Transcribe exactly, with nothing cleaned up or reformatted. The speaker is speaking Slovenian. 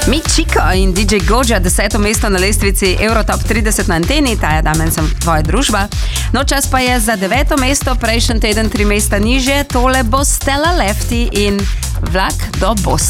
Michiko in D J Goja, deseto mesto na lestvici Eurotop trideset na anteni, Taja Damen sem tvoja družba. No, čas pa je za deveto mesto, prejšnji teden tri mesta nižje, tole bo Stella Lefty in Vlak do Bosne.